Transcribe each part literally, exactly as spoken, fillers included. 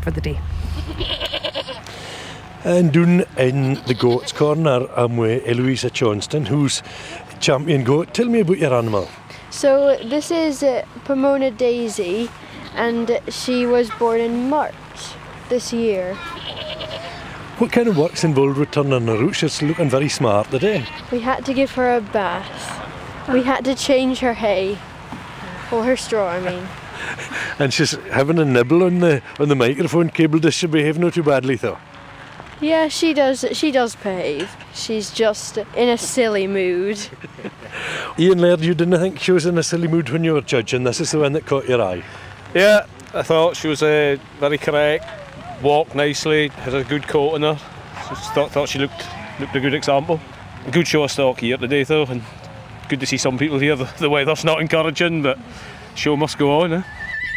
for the day. And down in the goat's corner, I'm with Eloisa Johnston, who's champion goat. Tell me about your animal. So this is uh, Pomona Daisy, and she was born in March this year. What kind of work's involved with turning her out? She's looking very smart today. We had to give her a bath. We had to change her hay. Well, her straw, I mean. And she's having a nibble on the on the microphone cable. Does she behave not too badly though? Yeah, she does. She does behave. She's just in a silly mood. Ian Laird, you didn't think she was in a silly mood when you were judging. This is the one that caught your eye. Yeah, I thought she was uh, very correct. Walked nicely, had a good coat on her. Just thought, thought she looked looked a good example. A good show of stock here today though, and good to see some people here. The, the weather's not encouraging, but show must go on. Eh?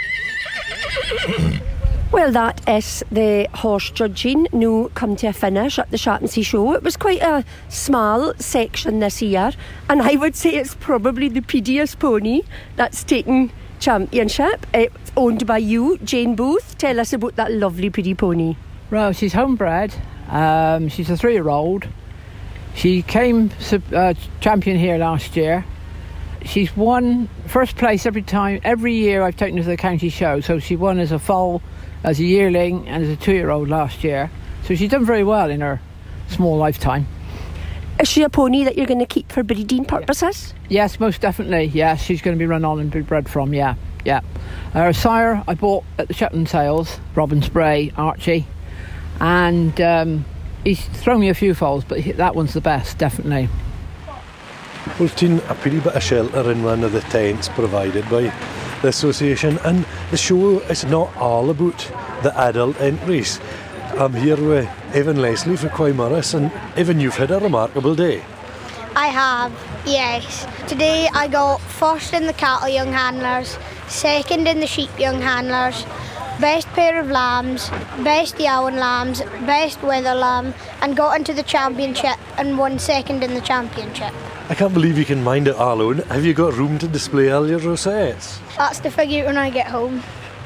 Well, that is the horse judging now come to a finish at the Shaughtonsea Show. It was quite a small section this year, and I would say it's probably the prettiest pony that's taken championship. It's owned by you, Jane Booth. Tell us about that lovely pretty pony. Well, she's homebred. Um, she's a three-year-old. She came uh, champion here last year. She's won first place every time, every year I've taken her to the county show. So she won as a foal, as a yearling, and as a two-year-old last year. So she's done very well in her small lifetime. Is she a pony that you're going to keep for breeding purposes? Yes, most definitely. Yes, she's going to be run on and be bred from. Yeah, yeah. Her sire I bought at the Shetland sales, Robin Spray, Archie, and um, he's thrown me a few foals, but he, that one's the best, definitely. We've seen a pretty bit of shelter in one of the tents provided by the association, and the show is not all about the adult entries. I'm here with Evan Leslie for Quaimorris, and Evan, you've had a remarkable day. I have, yes. Today I got first in the cattle young handlers, second in the sheep young handlers, best pair of lambs, best yowling lambs, best weather lamb, and got into the championship and won second in the championship. I can't believe you can mind it all alone. Have you got room to display all your rosettes? That's to figure out when I get home.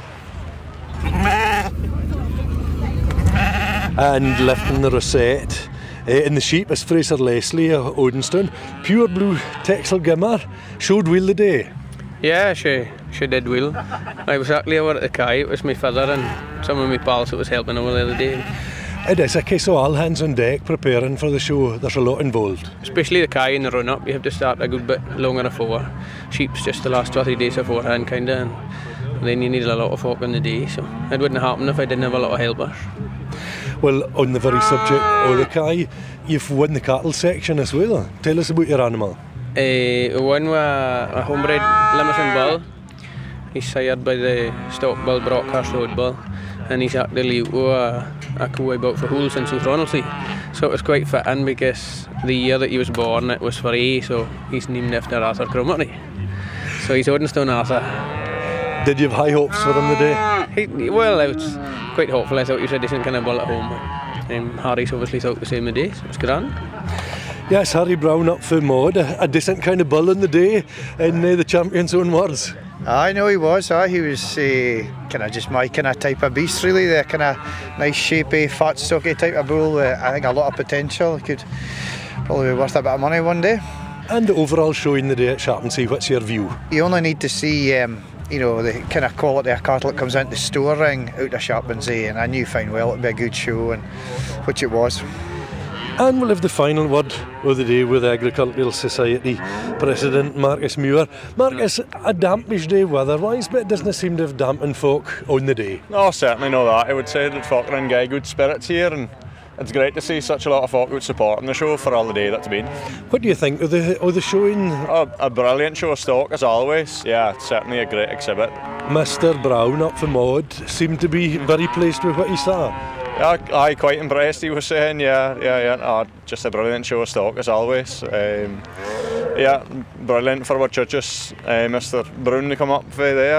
And lifting the rosette uh, in the sheep is Fraser Leslie of Odenstone. Pure blue Texel Gimmer showed well the day. Yeah, she she did well. I was actually over at the Kai. It was my father and some of my pals that was helping over the other day. It is a case of all hands on deck preparing for the show. There's a lot involved. Especially the Kai in the run-up. You have to start a good bit longer before. Sheep's just the last two or three days beforehand, kind of. And then you need a lot of folk on the day. So it wouldn't happen if I didn't have a lot of helpers. Well, on the very subject of the Kai, you've won the cattle section as well. Tell us about your animal. Uh, one was a homebred Limousin bull. He's sired by the stock bull Brockhurst Road bull, and he's actually uh, a cool about for Hools in South Ronaldsay. So it was quite fitting because the year that he was born it was for A, so he's named after Arthur Cromarty. So he's Odenstone Arthur. Did you have high hopes for him today? He, well, I was quite hopeful. I thought he was a decent kind of bull at home. Um, Harry's obviously thought the same today, so it's grand. Yes, Harry Brown up for Maud, a, a decent kind of bull on the day, in uh, the champion's own words. I know he was. Aye, he was uh, kind of just my kind of type of beast, really. The kind of nice, shapy, fat, stocky type of bull. Uh, I think a lot of potential. Could probably be worth a bit of money one day. And the overall showing the day at Shaughtonsea, what's your view? You only need to see, um, you know, the kind of quality of cattle that comes into the store ring out of Shaughtonsea, and I knew fine well it'd be a good show, and which it was. And we'll have the final word of the day with the Agricultural Society President Marcus Muir. Marcus, a dampish day weather-wise, but it doesn't seem to have dampened folk on the day. No, certainly not that. I would say that folk are in good spirits here, and it's great to see such a lot of folk out supporting the show for all the day that's been. What do you think of the of the showing? Oh, a brilliant show of stock as always. Yeah, it's certainly a great exhibit. Mister Brown up for Maud seemed to be very pleased with what he saw. Yeah, I quite impressed, he was saying. Yeah, yeah, yeah. Oh, just a brilliant show of stock as always. Um, yeah, brilliant for our judges. Uh, Mister Brown to come up for there.